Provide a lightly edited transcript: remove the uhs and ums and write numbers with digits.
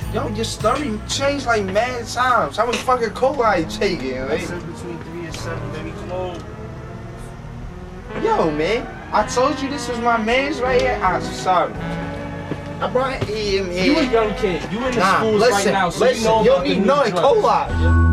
Yo, your story changed like mad times. How much fucking cola you taking, I man? said between 3 and 7, baby. Come on. Yo, man, I told you this was my man's right here. I'm sorry. I brought him here. You a young kid. You in the Nah, schools listen, right now, so listen, you know you about don't the need new none drugs. cola.